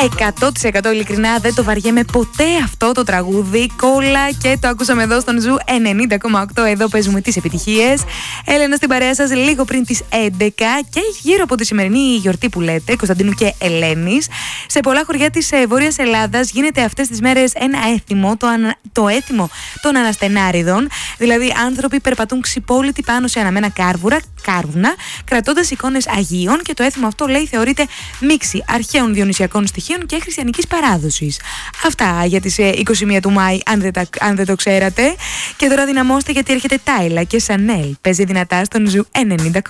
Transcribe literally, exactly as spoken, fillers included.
εκατό τοις εκατό ειλικρινά δεν το βαριέμαι ποτέ αυτό το τραγούδι. Κόλλα και το ακούσαμε εδώ στον Ζου ενενήντα κόμμα οκτώ. Εδώ παίζουμε τις επιτυχίες. Έλενα στην παρέα σας λίγο πριν τις έντεκα και γύρω από τη σημερινή γιορτή που λέτε, Κωνσταντίνου και Ελένης. Σε πολλά χωριά της Βόρειας Ελλάδας γίνεται αυτές τις μέρες ένα έθιμο, το, ανα... το έθιμο των αναστενάριδων. Δηλαδή, άνθρωποι περπατούν ξυπόλοιτοι πάνω σε αναμένα κάρβουρα, κάρβουνα, κρατώντας εικόνες Αγίων, και το έθιμο αυτό, λέει, θεωρείται μίξη αρχαίων διονυσιακών στοιχείων και χριστιανικής παράδοσης. Αυτά για τις είκοσι μία του Μάη, αν δεν, τα... αν δεν το ξέρατε. Και τώρα δυναμώστε, γιατί έρχεται Τάιλα και Σανέλ. Παίζει δυνατά στον Ζου ενενήντα.